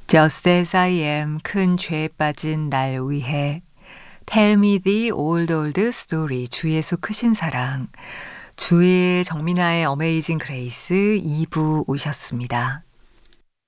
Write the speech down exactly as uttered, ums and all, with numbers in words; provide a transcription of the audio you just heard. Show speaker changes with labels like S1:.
S1: Just as I am 큰 죄에 빠진 날 위해 Tell me the old old story 주예수 크신 사랑 주일 정민아의 어메이징 그레이스 이 부 오셨습니다.